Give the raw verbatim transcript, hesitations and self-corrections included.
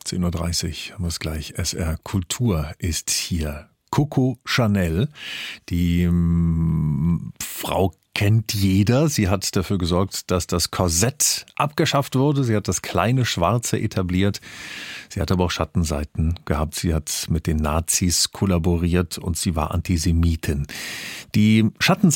achtzehn Uhr dreißig, muss gleich. S R Kultur ist hier. Coco Chanel, die ähm, Frau kennt jeder. Sie hat dafür gesorgt, dass das Korsett abgeschafft wurde. Sie hat das kleine Schwarze etabliert. Sie hat aber auch Schattenseiten gehabt. Sie hat mit den Nazis kollaboriert und sie war Antisemitin. Die Schattenseiten